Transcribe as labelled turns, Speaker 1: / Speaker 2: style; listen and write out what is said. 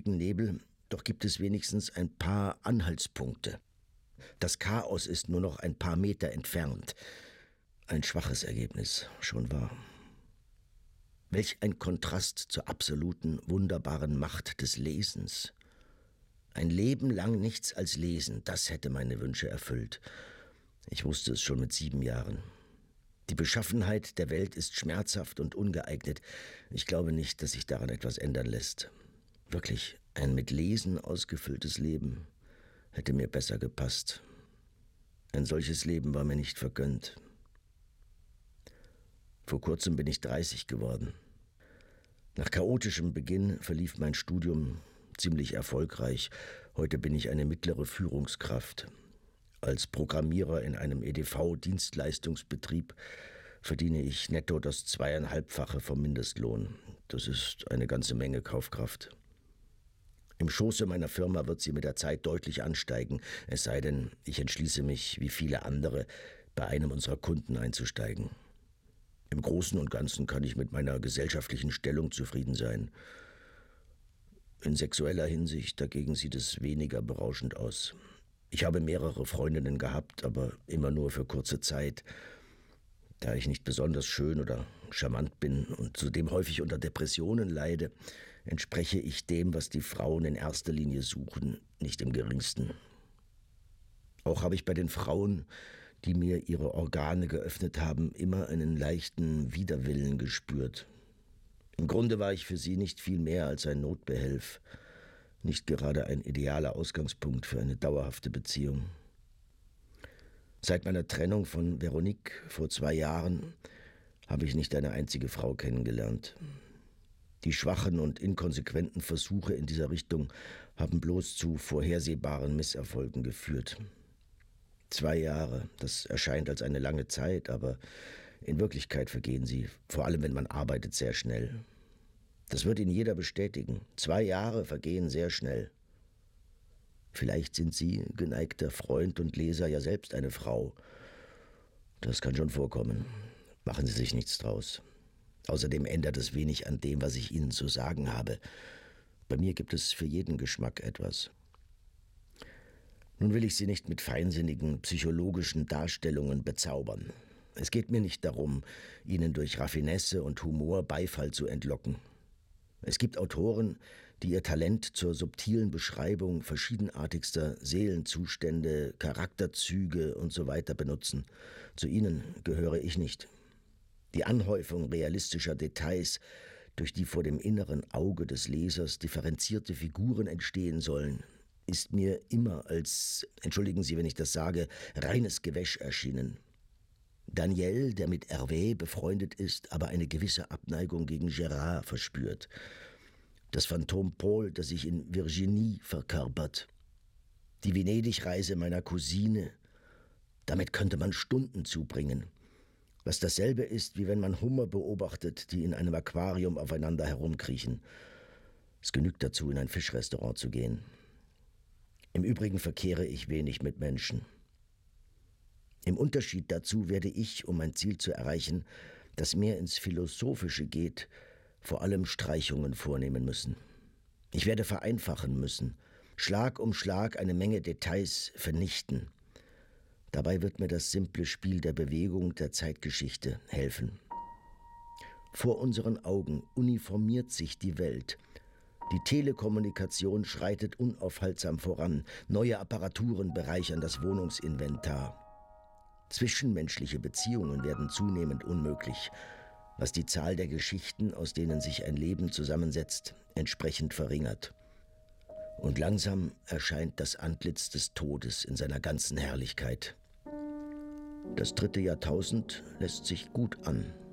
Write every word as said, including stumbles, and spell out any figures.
Speaker 1: Nebel, doch gibt es wenigstens ein paar Anhaltspunkte. Das Chaos ist nur noch ein paar Meter entfernt. Ein schwaches Ergebnis, schon wahr. Welch ein Kontrast zur absoluten, wunderbaren Macht des Lesens. Ein Leben lang nichts als Lesen, das hätte meine Wünsche erfüllt. Ich wusste es schon mit sieben Jahren. Die Beschaffenheit der Welt ist schmerzhaft und ungeeignet. Ich glaube nicht, dass sich daran etwas ändern lässt. Wirklich, ein mit Lesen ausgefülltes Leben hätte mir besser gepasst. Ein solches Leben war mir nicht vergönnt. Vor kurzem bin ich dreißig geworden. Nach chaotischem Beginn verlief mein Studium ziemlich erfolgreich. Heute bin ich eine mittlere Führungskraft. Als Programmierer in einem E D V-Dienstleistungsbetrieb verdiene ich netto das zweieinhalbfache vom Mindestlohn. Das ist eine ganze Menge Kaufkraft. Im Schoße meiner Firma wird sie mit der Zeit deutlich ansteigen, es sei denn, ich entschließe mich, wie viele andere, bei einem unserer Kunden einzusteigen. Im Großen und Ganzen kann ich mit meiner gesellschaftlichen Stellung zufrieden sein. In sexueller Hinsicht dagegen sieht es weniger berauschend aus. Ich habe mehrere Freundinnen gehabt, aber immer nur für kurze Zeit. Da ich nicht besonders schön oder charmant bin und zudem häufig unter Depressionen leide, entspreche ich dem, was die Frauen in erster Linie suchen, nicht im geringsten. Auch habe ich bei den Frauen, die mir ihre Organe geöffnet haben, immer einen leichten Widerwillen gespürt. Im Grunde war ich für sie nicht viel mehr als ein Notbehelf, nicht gerade ein idealer Ausgangspunkt für eine dauerhafte Beziehung. Seit meiner Trennung von Veronique vor zwei Jahren habe ich nicht eine einzige Frau kennengelernt. Die schwachen und inkonsequenten Versuche in dieser Richtung haben bloß zu vorhersehbaren Misserfolgen geführt. Zwei Jahre, das erscheint als eine lange Zeit, aber in Wirklichkeit vergehen sie, vor allem wenn man arbeitet, sehr schnell. Das wird Ihnen jeder bestätigen. Zwei Jahre vergehen sehr schnell. Vielleicht sind Sie, geneigter Freund und Leser, ja selbst eine Frau. Das kann schon vorkommen. Machen Sie sich nichts draus. Außerdem ändert es wenig an dem, was ich Ihnen zu sagen habe. Bei mir gibt es für jeden Geschmack etwas. Nun will ich Sie nicht mit feinsinnigen psychologischen Darstellungen bezaubern. Es geht mir nicht darum, Ihnen durch Raffinesse und Humor Beifall zu entlocken. Es gibt Autoren, die ihr Talent zur subtilen Beschreibung verschiedenartigster Seelenzustände, Charakterzüge und so weiter benutzen. Zu ihnen gehöre ich nicht. Die Anhäufung realistischer Details, durch die vor dem inneren Auge des Lesers differenzierte Figuren entstehen sollen, ist mir immer als, entschuldigen Sie, wenn ich das sage, reines Gewäsch erschienen. Daniel, der mit Hervé befreundet ist, aber eine gewisse Abneigung gegen Gérard verspürt. Das Phantom Paul, das sich in Virginie verkörpert. Die Venedig-Reise meiner Cousine. Damit könnte man Stunden zubringen. Was dasselbe ist, wie wenn man Hummer beobachtet, die in einem Aquarium aufeinander herumkriechen. Es genügt dazu, in ein Fischrestaurant zu gehen. Im Übrigen verkehre ich wenig mit Menschen. Im Unterschied dazu werde ich, um mein Ziel zu erreichen, das mehr ins Philosophische geht, vor allem Streichungen vornehmen müssen. Ich werde vereinfachen müssen, Schlag um Schlag eine Menge Details vernichten. Dabei wird mir das simple Spiel der Bewegung der Zeitgeschichte helfen. Vor unseren Augen uniformiert sich die Welt. Die Telekommunikation schreitet unaufhaltsam voran. Neue Apparaturen bereichern das Wohnungsinventar. Zwischenmenschliche Beziehungen werden zunehmend unmöglich, was die Zahl der Geschichten, aus denen sich ein Leben zusammensetzt, entsprechend verringert. Und langsam erscheint das Antlitz des Todes in seiner ganzen Herrlichkeit. Das dritte Jahrtausend lässt sich gut an.